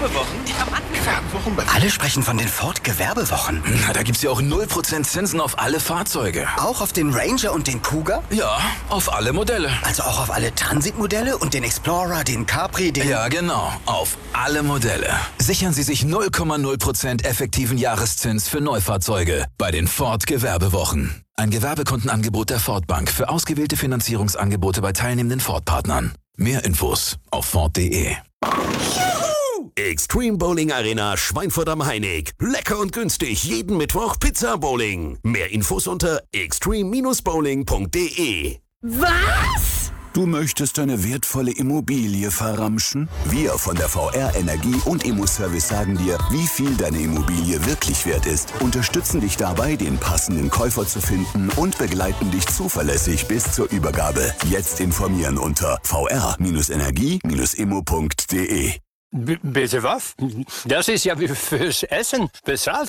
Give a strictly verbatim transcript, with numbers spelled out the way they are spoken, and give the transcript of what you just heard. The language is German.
Gewerbewochen? Gewerbewochen bei... Alle sprechen von den Ford Gewerbewochen. Na, da gibt's ja auch null Prozent Zinsen auf alle Fahrzeuge. Auch auf den Ranger und den Cougar? Ja, auf alle Modelle. Also auch auf alle Transitmodelle und den Explorer, den Capri, den... Ja, genau. Auf alle Modelle. Sichern Sie sich null Komma null Prozent effektiven Jahreszins für Neufahrzeuge bei den Ford Gewerbewochen. Ein Gewerbekundenangebot der Ford Bank für ausgewählte Finanzierungsangebote bei teilnehmenden Ford-Partnern. Mehr Infos auf Ford punkt de. Extreme Bowling Arena Schweinfurt am Heinig. Lecker und günstig jeden Mittwoch Pizza Bowling. Mehr Infos unter extreme bowling punkt de. Was? Du möchtest deine wertvolle Immobilie verramschen? Wir von der V R Energie und Immo-Service sagen dir, wie viel deine Immobilie wirklich wert ist, unterstützen dich dabei, den passenden Käufer zu finden und begleiten dich zuverlässig bis zur Übergabe. Jetzt informieren unter v r Energie Immo punkt de. B- bitte was? Das ist ja wie fürs Essen bezahlt.